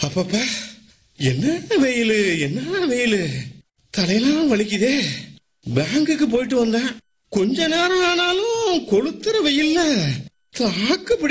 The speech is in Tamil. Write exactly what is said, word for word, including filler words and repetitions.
அப்பப்பா, என்ன வெயிலு, என்ன வெயிலு, தலையெல்லாம் வலிக்குதே. பேங்குக்கு போயிட்டு வந்தேன். கொஞ்ச நேரம் ஆனாலும் கொளுத்துற வெயில்ல தாக்கு